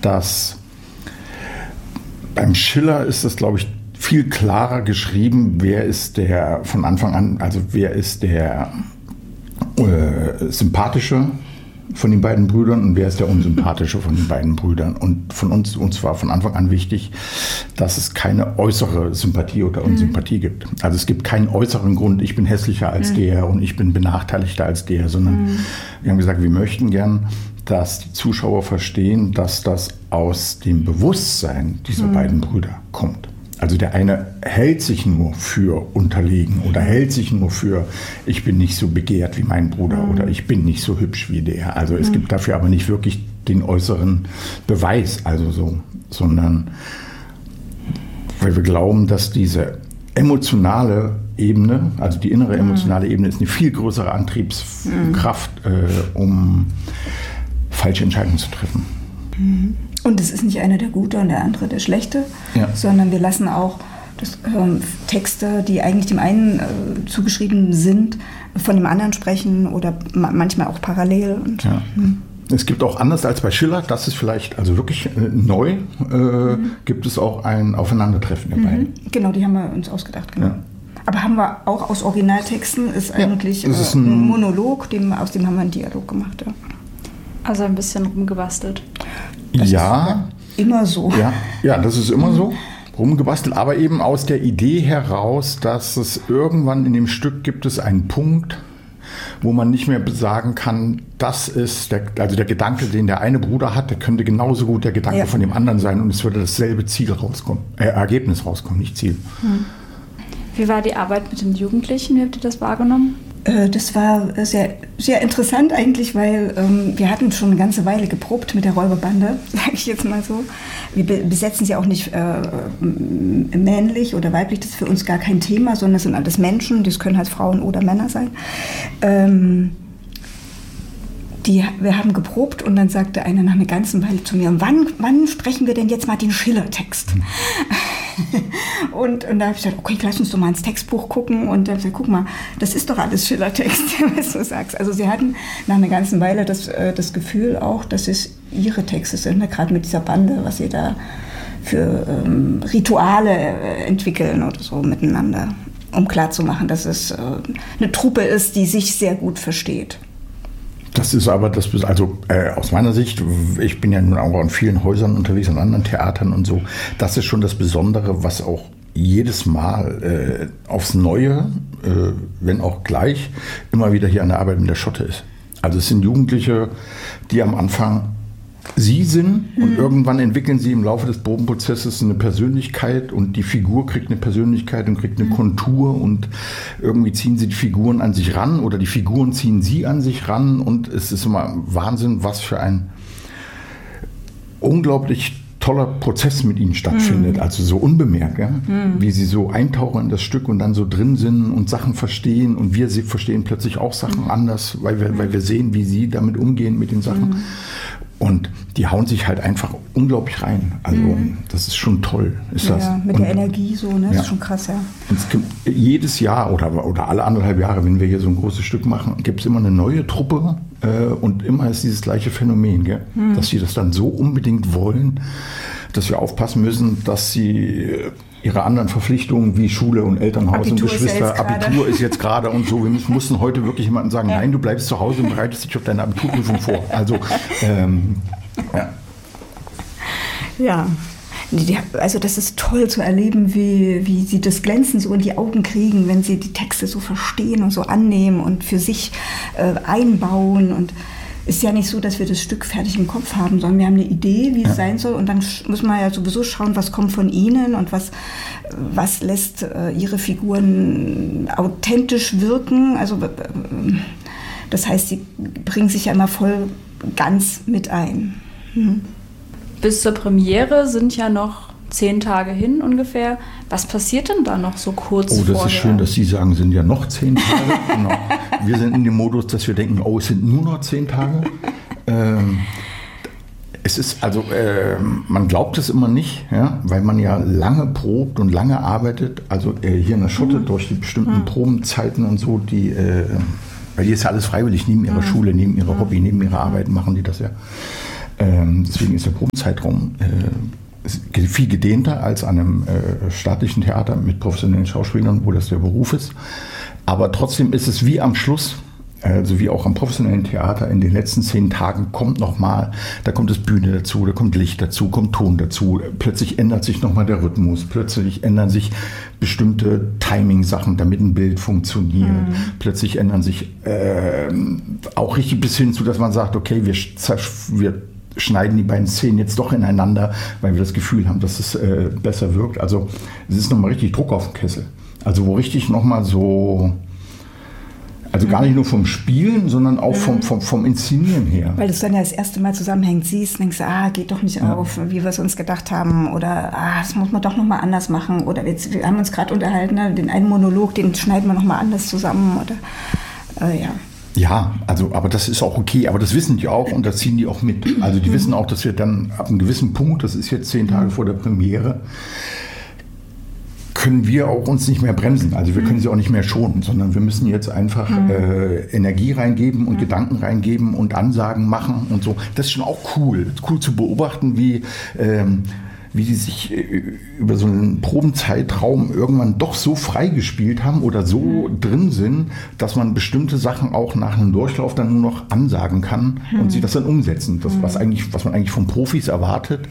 dass beim Schiller ist es, glaube ich, viel klarer geschrieben, wer ist der von Anfang an, also wer ist der sympathische von den beiden Brüdern und wer ist der unsympathische von den beiden Brüdern. Und von uns war von Anfang an wichtig, dass es keine äußere Sympathie oder Unsympathie gibt. Also es gibt keinen äußeren Grund, ich bin hässlicher als der und ich bin benachteiligter als der, sondern wir haben gesagt, wir möchten gern, dass die Zuschauer verstehen, dass das aus dem Bewusstsein dieser beiden Brüder kommt. Also der eine hält sich nur für unterlegen oder hält sich nur für, ich bin nicht so begehrt wie mein Bruder oder ich bin nicht so hübsch wie der. Also es gibt dafür aber nicht wirklich den äußeren Beweis, also so, sondern weil wir glauben, dass diese emotionale Ebene, also die innere emotionale Ebene ist eine viel größere Antriebskraft, um falsche Entscheidungen zu treffen. Und es ist nicht einer der Gute und der andere der Schlechte, sondern wir lassen auch Texte, die eigentlich dem einen zugeschrieben sind, von dem anderen sprechen oder manchmal auch parallel. Und, Es gibt auch anders als bei Schiller, das ist vielleicht also wirklich neu, gibt es auch ein Aufeinandertreffen der beiden. Genau, die haben wir uns ausgedacht, genau. Ja. Aber haben wir auch aus Originaltexten, ist eigentlich ist ein Monolog, aus dem haben wir einen Dialog gemacht. Ja. Also ein bisschen rumgebastelt. Das ist immer so. Ja, das ist immer so. Rumgebastelt, aber eben aus der Idee heraus, dass es irgendwann in dem Stück gibt es einen Punkt, wo man nicht mehr sagen kann, das ist der Gedanke, den der eine Bruder hat, der könnte genauso gut der Gedanke von dem anderen sein und es würde dasselbe Ergebnis rauskommen, nicht Ziel. Wie war die Arbeit mit den Jugendlichen? Wie habt ihr das wahrgenommen? Das war sehr, sehr interessant eigentlich, weil wir hatten schon eine ganze Weile geprobt mit der Räuberbande, sage ich jetzt mal so. Wir besetzen sie auch nicht männlich oder weiblich, das ist für uns gar kein Thema, sondern das sind alles Menschen, das können halt Frauen oder Männer sein. Wir haben geprobt und dann sagte einer nach einer ganzen Weile zu mir, wann sprechen wir denn jetzt mal den Schiller-Text? Und da habe ich gesagt, okay, lass uns doch mal ins Textbuch gucken. Und dann habe ich gesagt, guck mal, das ist doch alles Schiller-Text, was du sagst. Also sie hatten nach einer ganzen Weile das Gefühl auch, dass es ihre Texte sind, ne? Gerade mit dieser Bande, was sie da für Rituale entwickeln oder so miteinander, um klarzumachen, dass es eine Truppe ist, die sich sehr gut versteht. Das ist aber, aus meiner Sicht, ich bin ja nun auch in vielen Häusern unterwegs, an anderen Theatern und so, das ist schon das Besondere, was auch jedes Mal aufs Neue, wenn auch gleich, immer wieder hier an der Arbeit mit der Schotte ist. Also es sind Jugendliche, die am Anfang sie sind und irgendwann entwickeln sie im Laufe des Probenprozesses eine Persönlichkeit und die Figur kriegt eine Persönlichkeit und kriegt eine Kontur und irgendwie ziehen sie die Figuren an sich ran oder die Figuren ziehen sie an sich ran und es ist immer Wahnsinn, was für ein unglaublich toller Prozess mit ihnen stattfindet, also so unbemerkt, wie sie so eintauchen in das Stück und dann so drin sind und Sachen verstehen und wir verstehen plötzlich auch Sachen anders, weil wir sehen, wie sie damit umgehen mit den Sachen. Und die hauen sich halt einfach unglaublich rein. Also das ist schon toll. Ist das. Mit der Energie so, ne? Das ist schon krass, ja. Und es gibt jedes Jahr oder alle 1,5 Jahre, wenn wir hier so ein großes Stück machen, gibt es immer eine neue Truppe und immer ist dieses gleiche Phänomen, gell? Dass sie das dann so unbedingt wollen, dass wir aufpassen müssen, dass sie ihre anderen Verpflichtungen wie Schule und Elternhaus Abitur und Geschwister, Abitur ist jetzt gerade und so. Wir mussten heute wirklich jemandem sagen, nein, du bleibst zu Hause und bereitest dich auf deine Abiturprüfung vor. Also, Ja, also das ist toll zu erleben, wie sie das Glänzen so in die Augen kriegen, wenn sie die Texte so verstehen und so annehmen und für sich einbauen. Und es ist ja nicht so, dass wir das Stück fertig im Kopf haben, sondern wir haben eine Idee, wie es sein soll. Und dann müssen wir ja sowieso schauen, was kommt von ihnen und was lässt ihre Figuren authentisch wirken. Also das heißt, sie bringen sich ja immer voll ganz mit ein. Bis zur Premiere sind ja noch 10 Tage hin ungefähr. Was passiert denn da noch so kurz vorher? Oh, das ist schön, dass Sie sagen, sind ja noch 10 Tage. Genau. Wir sind in dem Modus, dass wir denken, es sind nur noch 10 Tage. Es ist also, man glaubt es immer nicht, ja, weil man ja lange probt und lange arbeitet. Also hier in der Schotte durch die bestimmten Probenzeiten und so, weil die ist ja alles freiwillig, neben ihrer Schule, neben ihrer Hobby, neben ihrer Arbeit machen die das ja. Deswegen ist der Probenzeitraum viel gedehnter als an einem staatlichen Theater mit professionellen Schauspielern, wo das der Beruf ist. Aber trotzdem ist es wie am Schluss, also wie auch am professionellen Theater, in den letzten 10 Tagen kommt nochmal, da kommt das Bühne dazu, da kommt Licht dazu, kommt Ton dazu, plötzlich ändert sich nochmal der Rhythmus, plötzlich ändern sich bestimmte Timing-Sachen, damit ein Bild funktioniert, plötzlich ändern sich auch richtig bis hin zu, dass man sagt, okay, wir schneiden die beiden Szenen jetzt doch ineinander, weil wir das Gefühl haben, dass es besser wirkt. Also es ist nochmal richtig Druck auf dem Kessel. Also wo richtig nochmal so, also gar nicht nur vom Spielen, sondern auch vom Inszenieren her. Weil du es dann ja das erste Mal zusammenhängend siehst, denkst du, geht doch nicht auf, wie wir es uns gedacht haben. Oder das muss man doch nochmal anders machen. Oder wir haben uns gerade unterhalten, den einen Monolog, den schneiden wir nochmal anders zusammen. Oder Ja, also, aber das ist auch okay, aber das wissen die auch und das ziehen die auch mit. Also die wissen auch, dass wir dann ab einem gewissen Punkt, das ist jetzt 10 Tage vor der Premiere, können wir auch uns nicht mehr bremsen. Also wir können sie auch nicht mehr schonen, sondern wir müssen jetzt einfach Energie reingeben und Gedanken reingeben und Ansagen machen und so. Das ist schon auch cool zu beobachten, wie die sich über so einen Probenzeitraum irgendwann doch so freigespielt haben oder so drin sind, dass man bestimmte Sachen auch nach einem Durchlauf dann nur noch ansagen kann und sie das dann umsetzen. Das, was man eigentlich von Profis erwartet,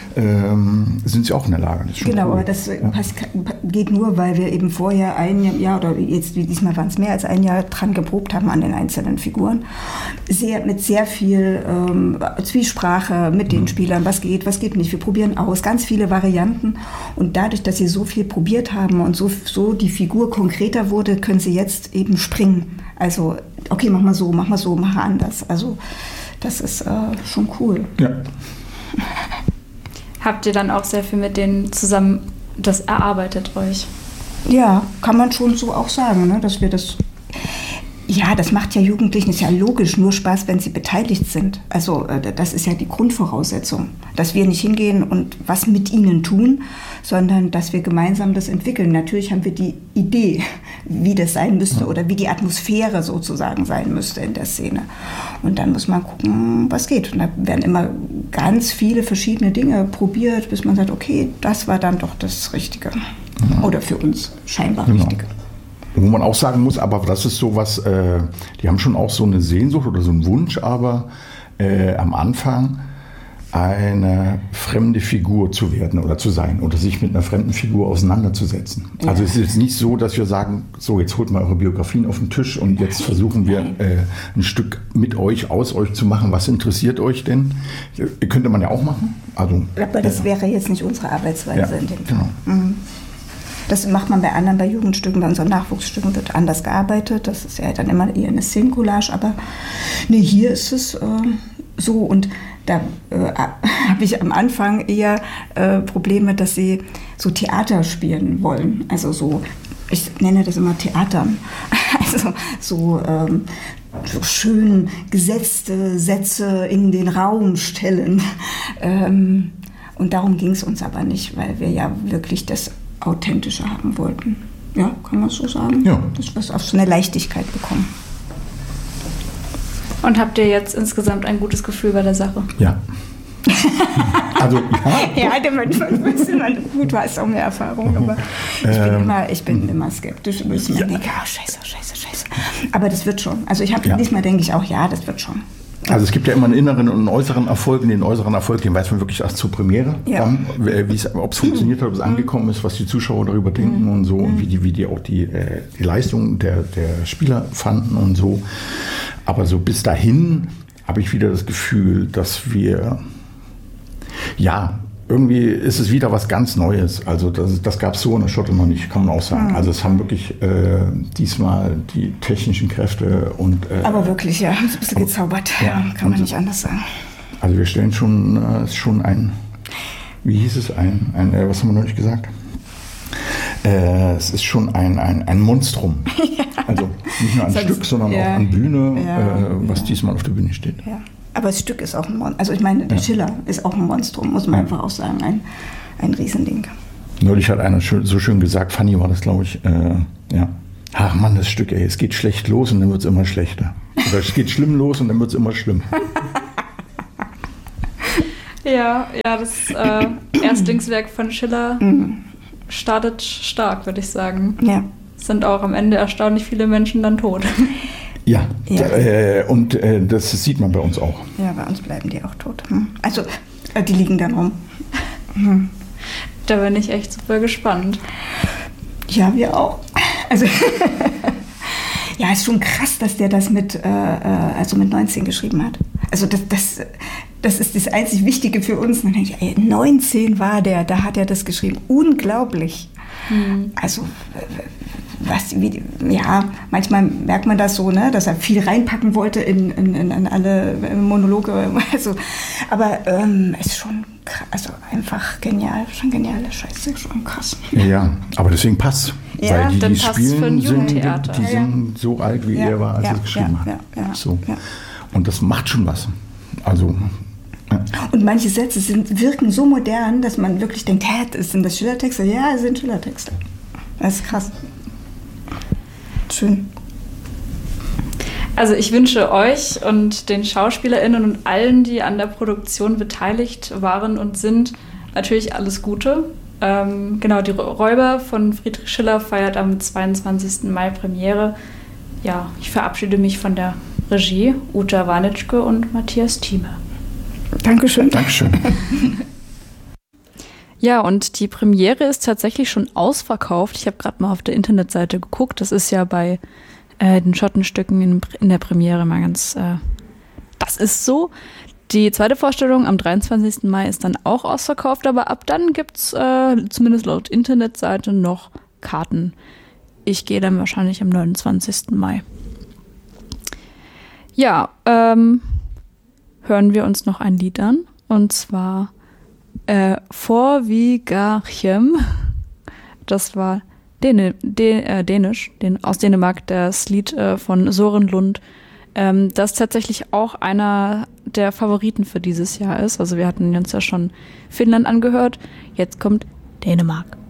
sind sie auch in der Lage. Das ist schon genau, cool. Aber das geht nur, weil wir eben vorher ein Jahr oder jetzt diesmal waren es mehr als ein Jahr dran geprobt haben an den einzelnen Figuren. Mit sehr viel Zwiesprache mit den Spielern, was geht nicht, wir probieren aus, ganz viele Varianten und dadurch, dass sie so viel probiert haben und so die Figur konkreter wurde, können sie jetzt eben springen. Also, okay, mach mal so, mach anders. Also, das ist schon cool. Ja. Habt ihr dann auch sehr viel mit denen zusammen das erarbeitet euch? Ja, kann man schon so auch sagen, ne, dass wir das... Ja, das macht ja Jugendlichen, ist ja logisch, nur Spaß, wenn sie beteiligt sind. Also das ist ja die Grundvoraussetzung, dass wir nicht hingehen und was mit ihnen tun, sondern dass wir gemeinsam das entwickeln. Natürlich haben wir die Idee, wie das sein müsste oder wie die Atmosphäre sozusagen sein müsste in der Szene. Und dann muss man gucken, was geht. Und da werden immer ganz viele verschiedene Dinge probiert, bis man sagt, okay, das war dann doch das Richtige. Oder für uns scheinbar Richtige. Wo man auch sagen muss, aber das ist sowas, die haben schon auch so eine Sehnsucht oder so einen Wunsch, aber am Anfang eine fremde Figur zu werden oder zu sein oder sich mit einer fremden Figur auseinanderzusetzen. Ja. Also es ist jetzt nicht so, dass wir sagen, so jetzt holt mal eure Biografien auf den Tisch und jetzt versuchen wir ein Stück mit euch, aus euch zu machen. Was interessiert euch denn? Könnte man ja auch machen. Also, aber das wäre jetzt nicht unsere Arbeitsweise in dem Fall. Genau. Mhm. Das macht man bei Jugendstücken, bei unseren Nachwuchsstücken wird anders gearbeitet. Das ist ja dann immer eher eine Szenencollage, aber nee, hier ist es so. Und da habe ich am Anfang eher Probleme, dass sie so Theater spielen wollen. Also so, ich nenne das immer Theatern. Also so schön gesetzte Sätze in den Raum stellen. Und darum ging es uns aber nicht, weil wir ja wirklich das Authentische haben wollten. Ja, kann man so sagen? Ja. Dass wir es auf so eine Leichtigkeit bekommen. Und habt ihr jetzt insgesamt ein gutes Gefühl bei der Sache? Ja. Also, ja, gut, du hast auch mehr Erfahrung, aber ich bin immer skeptisch und ich denke, scheiße. Aber das wird schon. Also diesmal denke ich auch, ja, das wird schon. Also es gibt ja immer einen inneren und einen äußeren Erfolg. Und den äußeren Erfolg, den weiß man wirklich erst zur Premiere, dann, ob es funktioniert hat, ob es angekommen ist, was die Zuschauer darüber denken und so und wie die auch die Leistung der Spieler fanden und so. Aber so bis dahin habe ich wieder das Gefühl, dass wir, irgendwie ist es wieder was ganz Neues. Also das gab es so in der Schotte noch nicht, kann man auch sagen. Also es haben wirklich diesmal die technischen Kräfte und... aber wirklich, ja, haben sie ein bisschen gezaubert, kann man nicht anders sagen. Also wir stellen schon ein, wie hieß es, was haben wir noch nicht gesagt? Es ist schon ein Monstrum. Ja. Also nicht nur ein Stück, sondern auch an Bühne, was diesmal auf der Bühne steht. Ja. Aber das Stück ist auch ein Monstrum. Also ich meine, der Schiller ist auch ein Monstrum, muss man einfach auch sagen. Ein Riesending. Neulich hat einer so schön gesagt, Fanny war das, glaube ich, ach Mann, das Stück, es geht schlecht los und dann wird es immer schlechter. Oder es geht schlimm los und dann wird es immer schlimm. Ja, das Erstlingswerk von Schiller startet stark, würde ich sagen. Ja. Es sind auch am Ende erstaunlich viele Menschen dann tot. Ja, und das sieht man bei uns auch. Ja, bei uns bleiben die auch tot. Also, die liegen da rum. Da bin ich echt super gespannt. Ja, wir auch. Also, ja, ist schon krass, dass der das mit 19 geschrieben hat. Also das ist das einzig Wichtige für uns. Und dann denke ich, 19 war der, da hat er das geschrieben. Unglaublich. Also, manchmal merkt man das so, ne, dass er viel reinpacken wollte in alle Monologe. Also, aber ist schon krass, also einfach genial, schon geniale Scheiße, schon krass. Ja, aber deswegen passt. Ja, weil die spielen sind, die sind so alt, wie er war, als er es geschrieben hat. So. Ja. Und das macht schon was. Also. Und manche Sätze wirken so modern, dass man wirklich denkt, sind das Schillertexte? Ja, es sind Schillertexte. Das ist krass. Schön. Also ich wünsche euch und den SchauspielerInnen und allen, die an der Produktion beteiligt waren und sind, natürlich alles Gute. Genau, die Räuber von Friedrich Schiller feiert am 22. Mai Premiere. Ja, ich verabschiede mich von der Regie, Uta Warnitschke und Matthias Thieme. Dankeschön. Dankeschön. Ja, und die Premiere ist tatsächlich schon ausverkauft. Ich habe gerade mal auf der Internetseite geguckt. Das ist ja bei den Schottenstücken in der Premiere mal ganz, das ist so. Die zweite Vorstellung am 23. Mai ist dann auch ausverkauft, aber ab dann gibt es zumindest laut Internetseite noch Karten. Ich gehe dann wahrscheinlich am 29. Mai. Ja, hören wir uns noch ein Lied an, und zwar Forvigarchem. Das war Dänisch, aus Dänemark, das Lied von Søren Lund, das tatsächlich auch einer der Favoriten für dieses Jahr ist. Also wir hatten uns ja schon Finnland angehört, jetzt kommt Dänemark.